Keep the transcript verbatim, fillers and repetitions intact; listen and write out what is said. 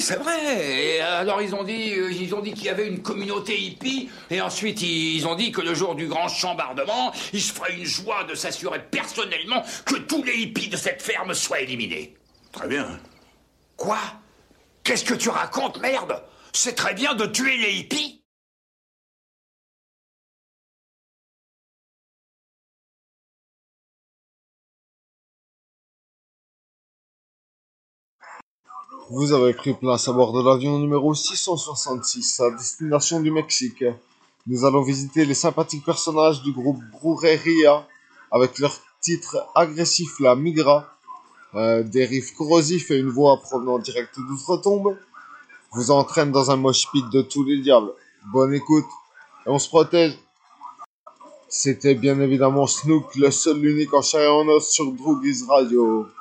oui, c'est vrai. Et alors ils ont dit, euh, ils ont dit qu'il y avait une communauté hippie, et ensuite ils ont dit que le jour du grand chambardement, il se ferait une joie de s'assurer personnellement que tous les hippies de cette ferme soient éliminés. Très bien. Quoi? Qu'est-ce que tu racontes, merde? C'est très bien de tuer les hippies? Vous avez pris place à bord de l'avion numéro six cent soixante-six à destination du Mexique. Nous allons visiter les sympathiques personnages du groupe Brujeria avec leur titre agressif La Migra, euh, des riffs corrosifs et une voix provenant direct d'outre-tombe vous entraîne dans un mosh pit de tous les diables. Bonne écoute et on se protège. C'était bien évidemment Snook, le seul, l'unique en chair et en os sur Droogies Radio.